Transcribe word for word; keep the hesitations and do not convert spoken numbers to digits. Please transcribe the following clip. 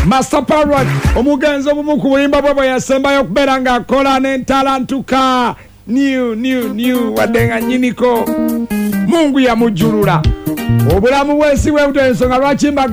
Master Parrot omugenzo obumu ku bulimba bwe yasembayo okubeera ng'akola n'entalantuka new new new wadde nga nnyiniko Mungu yamujjulula obulamu bw'ensi bwe butyo ensonga lwaki